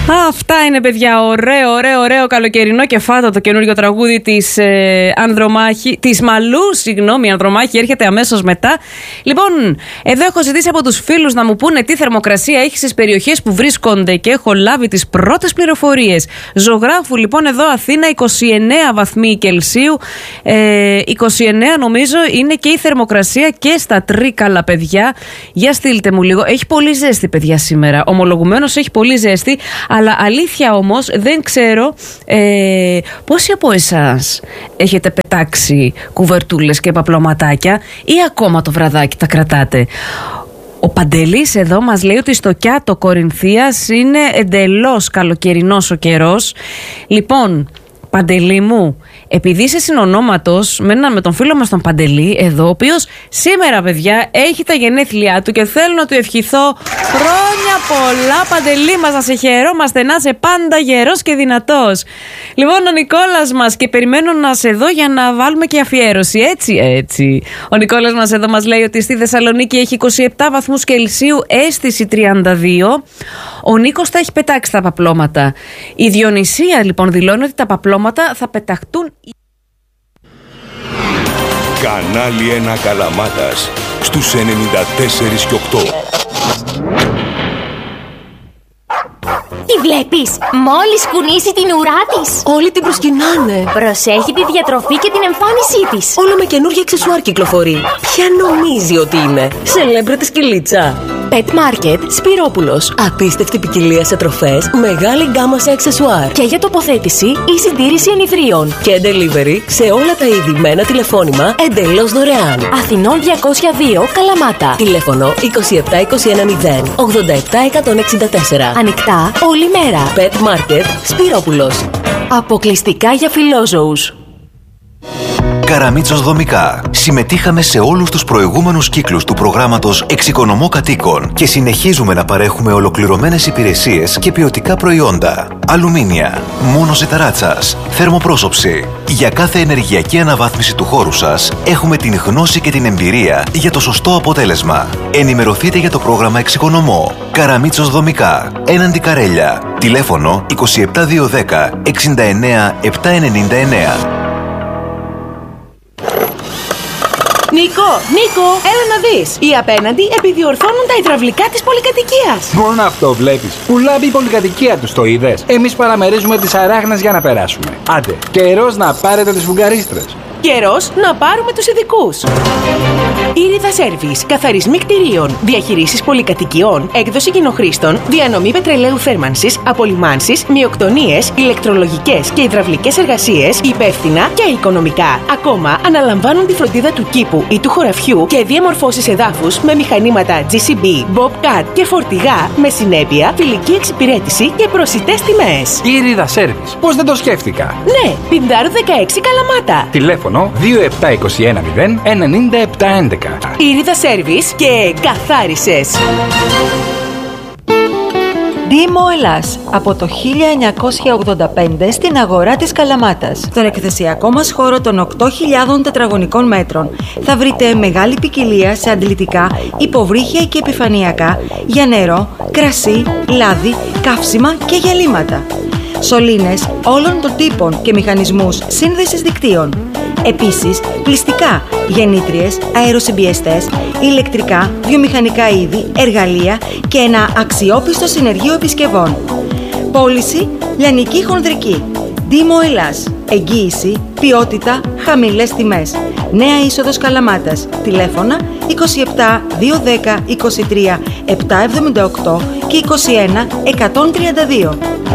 Αυτά είναι, παιδιά. Ωραίο καλοκαιρινό και φάτο το καινούριο τραγούδι της Ανδρομάχη. Της Μαλού, συγγνώμη, Ανδρομάχη έρχεται αμέσως μετά. Λοιπόν, εδώ έχω ζητήσει από τους φίλους να μου πούνε τι θερμοκρασία έχει στις περιοχές που βρίσκονται και έχω λάβει τις πρώτες πληροφορίες. Ζωγράφου, λοιπόν, εδώ Αθήνα 29 βαθμοί Κελσίου. 29 νομίζω είναι και η θερμοκρασία και στα Τρίκαλα, παιδιά. Για στείλτε μου λίγο. Έχει πολύ ζέστη, παιδιά, σήμερα. Ομολογουμένως έχει πολύ ζέστη. Αλλά αλήθεια όμως δεν ξέρω πόσοι από εσάς έχετε πετάξει κουβερτούλες και παπλωματάκια ή ακόμα το βραδάκι τα κρατάτε. Ο Παντελής εδώ μας λέει ότι στο Κιάτο Κορινθίας είναι εντελώς καλοκαιρινός ο καιρός. Λοιπόν, Παντελή μου, επειδή είσαι συνονόματος με τον φίλο μας τον Παντελή εδώ, ο οποίος σήμερα, παιδιά, έχει τα γενέθλιά του και θέλω να του ευχηθώ χρόνια πολλά, Παντελή μας, να σε χαιρόμαστε, να είσαι πάντα γερός και δυνατός. Λοιπόν, ο Νικόλας μας, και περιμένω να σε δω για να βάλουμε και αφιέρωση, έτσι. Ο Νικόλας μας εδώ μας λέει ότι στη Θεσσαλονίκη έχει 27 βαθμούς Κελσίου, αίσθηση 32. Ο Νίκος τα έχει πετάξει τα παπλώματα. Η Διονυσία, λοιπόν, δηλώνει ότι τα παπλώματα θα πεταχτούν. Κανάλι 1 Καλαμάτας στους 94 και 8. Τι βλέπεις? Μόλις κουνήσει την ουρά της, όλοι την προσκυνάνε. Προσέχει τη διατροφή και την εμφάνισή της. Όλο με καινούργια αξεσουάρ κυκλοφορεί. Ποια νομίζει ότι είναι? Σελέμπριτη σκυλίτσα. Pet Market Σπυρόπουλος. Απίστευτη ποικιλία σε τροφές, μεγάλη γκάμα σε αξεσουάρ. Και για τοποθέτηση ή συντήρηση ενιδρίων. Και delivery σε όλα τα είδη με ένα τηλεφώνημα εντελώς δωρεάν. Αθηνών 202 Καλαμάτα. Τηλέφωνο 27210 87 164. Ανοιχτά όλη μέρα. Pet Market Σπυρόπουλος. Αποκλειστικά για φιλόζωους. Καραμίτσος Δομικά. Συμμετείχαμε σε όλους τους προηγούμενους κύκλους του προγράμματος Εξοικονομώ Κατοίκων και συνεχίζουμε να παρέχουμε ολοκληρωμένες υπηρεσίες και ποιοτικά προϊόντα. Αλουμίνια, μόνωση ταράτσας, θερμοπρόσωψη. Για κάθε ενεργειακή αναβάθμιση του χώρου σας έχουμε την γνώση και την εμπειρία για το σωστό αποτέλεσμα. Ενημερωθείτε για το πρόγραμμα Εξοικονομώ. Καραμίτσος Δομικά. Έναντι Καρέλια. Τηλέφωνο 27210 69 799. Νίκο, έλα να δεις. Οι απέναντι επιδιορθώνουν τα υδραυλικά της πολυκατοικίας. Μόνο αυτό βλέπεις. Πουλάμε η πολυκατοικία τους, το είδες? Εμείς παραμερίζουμε τις αράχνες για να περάσουμε. Άντε, καιρός να πάρετε τις φουγγαρίστρες. Καιρός να πάρουμε τους ειδικούς. Ήριδα Σέρβις, καθαρισμοί κτηρίων, διαχειρήσεις πολυκατοικιών, έκδοση κοινοχρήστων, διανομή πετρελαίου θέρμανσης, απολυμάνσεις, μειοκτονίες, ηλεκτρολογικές και υδραυλικές εργασίες, υπεύθυνα και οικονομικά. Ακόμα αναλαμβάνουν τη φροντίδα του κήπου ή του χωραφιού και διαμορφώσεις εδάφους με μηχανήματα GCB, Bobcat και φορτηγά με συνέπεια, φιλική εξυπηρέτηση και προσιτές τιμές. Ήριδα Σέρβις, πώς δεν το σκέφτηκα. Ναι, Πινδάρου 16 Καλαμάτα. Τηλέφωνο 27210 9711. Ήριδα Σέρβις και καθάρισες. Δήμο Ελλάς, από το 1985 στην αγορά της Καλαμάτας. Στον εκθεσιακό μας χώρο των 8.000 τετραγωνικών μέτρων θα βρείτε μεγάλη ποικιλία σε αντλητικά, υποβρύχια και επιφανειακά για νερό, κρασί, λάδι, καύσιμα και γυαλίματα. Σωλήνες όλων των τύπων και μηχανισμούς σύνδεσης δικτύων. Επίσης, πλυστικά, γεννήτριες, αεροσυμπιεστές, ηλεκτρικά, βιομηχανικά είδη, εργαλεία και ένα αξιόπιστο συνεργείο επισκευών. Πώληση, λιανική χονδρική. Δήμο Ελλάς. Εγγύηση, ποιότητα, χαμηλές τιμές. Νέα είσοδος Καλαμάτας. Τηλέφωνα 27 210 23 778 και 21 132.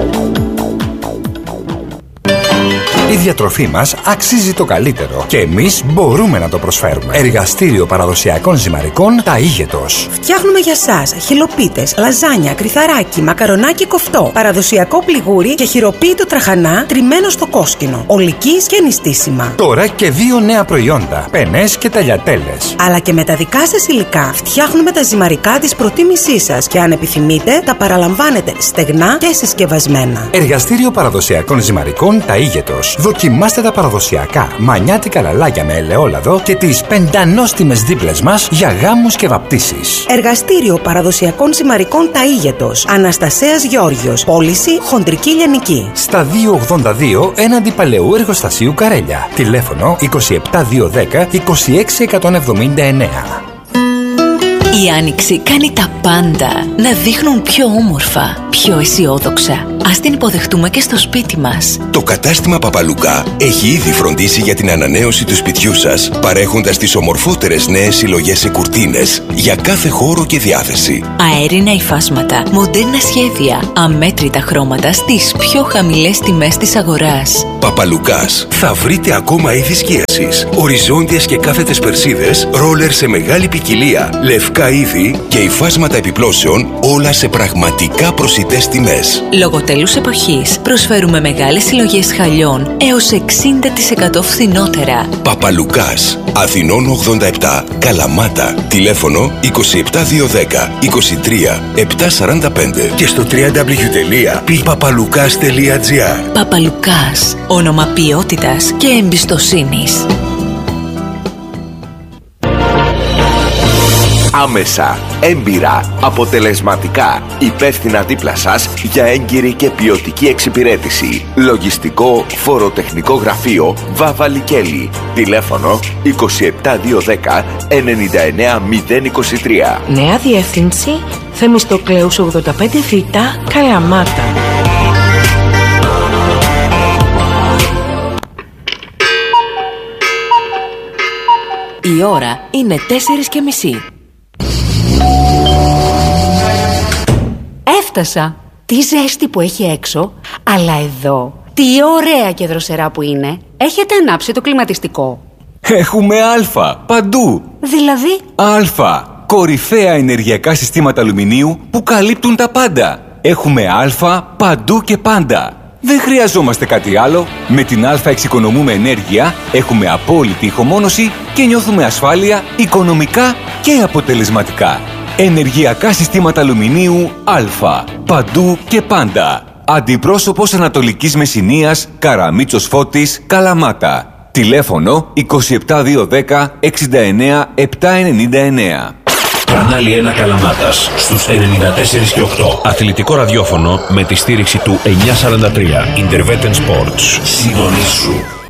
Η διατροφή μας αξίζει το καλύτερο και εμείς μπορούμε να το προσφέρουμε. Εργαστήριο παραδοσιακών ζυμαρικών Ταΐγετος. Φτιάχνουμε για σας χυλοπίτες, λαζάνια, κρυθαράκι, μακαρονάκι κοφτό, παραδοσιακό πληγούρι και χειροποίητο τραχανά τριμμένο στο κόσκινο, ολικής και νηστίσιμα. Τώρα και 2 νέα προϊόντα, πενές και ταλιατέλες. Αλλά και με τα δικά σας υλικά φτιάχνουμε τα ζυμαρικά της προτίμησής σας και αν επιθυμείτε τα παραλαμβάνετε στεγνά και συσκευασμένα. Εργαστήριο παραδοσιακών ζυμαρικών Ταΐγετος. Δοκιμάστε τα παραδοσιακά μανιάτικα λαλάκια με ελαιόλαδο και τις πεντανόστιμες δίπλες μας για γάμους και βαπτίσεις. Εργαστήριο παραδοσιακών ζυμαρικών Ταΐγετος. Αναστασέας Γεώργιος. Πώληση Χοντρική Λιανική. Στα 282 έναντι Παλαιού Εργοστασίου Καρέλια. Τηλέφωνο 27210 26179. Η Άνοιξη κάνει τα πάντα να δείχνουν πιο όμορφα, πιο αισιόδοξα. Ας την υποδεχτούμε και στο σπίτι μας. Το κατάστημα Παπαλουκά έχει ήδη φροντίσει για την ανανέωση του σπιτιού σας, παρέχοντας τις ομορφότερες νέες συλλογές σε κουρτίνες για κάθε χώρο και διάθεση. Αέρινα υφάσματα, μοντέρνα σχέδια, αμέτρητα χρώματα στις πιο χαμηλές τιμές της αγοράς. Παπαλουκάς. Θα βρείτε ακόμα είδη σκίασης, οριζόντιες και κάθετες περσίδες, ρόλερ σε μεγάλη ποικιλία, λευκά είδη και υφάσματα επιπλώσεων, όλα σε πραγματικά προσιτές τιμές. Λόγω τέλους εποχής προσφέρουμε μεγάλες συλλογές χαλιών έως 60% φθηνότερα. Παπαλουκάς. Αθηνών 87, Καλαμάτα. Τηλέφωνο 27210 23 745 και στο www.papalukas.gr. Παπαλουκάς. Όνομα ποιότητας και εμπιστοσύνης. Άμεσα, έμπειρα, αποτελεσματικά, υπεύθυνα δίπλα σας για έγκυρη και ποιοτική εξυπηρέτηση. Λογιστικό φοροτεχνικό γραφείο Βάβα Λικέλη. Τηλέφωνο 27210 99023. Νέα διεύθυνση Θεμιστοκλέους 85Β, Καλαμάτα. Η ώρα είναι 4:30. Έφτασα. Τι ζέστη που έχει έξω, αλλά εδώ τι ωραία και δροσερά που είναι. Έχετε ανάψει το κλιματιστικό? Έχουμε Α παντού. Δηλαδή? Α. Κορυφαία ενεργειακά συστήματα αλουμινίου που καλύπτουν τα πάντα. Έχουμε Α παντού και πάντα. Δεν χρειαζόμαστε κάτι άλλο. Με την Α εξοικονομούμε ενέργεια, έχουμε απόλυτη ηχομόνωση και νιώθουμε ασφάλεια οικονομικά και αποτελεσματικά. Ενεργειακά συστήματα αλουμινίου Α. Παντού και πάντα. Αντιπρόσωπος Ανατολικής Μεσσηνίας, Καραμίτσος Φώτης, Καλαμάτα. Τηλέφωνο 27210 69 799. Κανάλι 1 Καλαμάτας στους 94 και 8. Αθλητικό ραδιόφωνο με τη στήριξη του 943. Interveten Sports. Συντονίσου.